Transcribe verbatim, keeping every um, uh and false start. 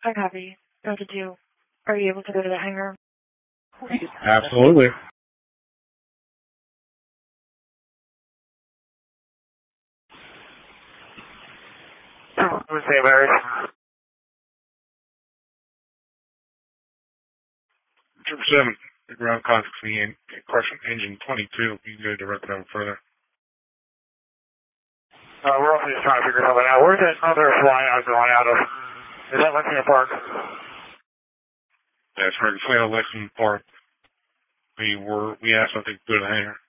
I copy. Go to do. Are you able to go to the hangar? Absolutely. Say, Mary. Trooper seven, the ground contact for the question engine twenty-two. You can go direct over further. Uh, we're also just trying to figure something out. Where's that other flying out going out of? Is that Lexington Park? That's right, Lexington Park. We were, we asked them to go to the hangar.